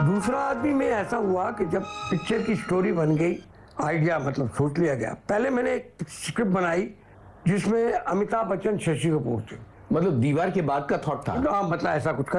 दूसरा आदमी में ऐसा हुआ कि जब पिक्चर की स्टोरी बन गई, आइडिया मतलब सोच लिया गया, पहले मैंने एक स्क्रिप्ट बनाई जिसमें अमिताभ बच्चन, शशि कपूर थे। मतलब दीवार के बाद का थॉट था? हाँ, मतलब ऐसा कुछ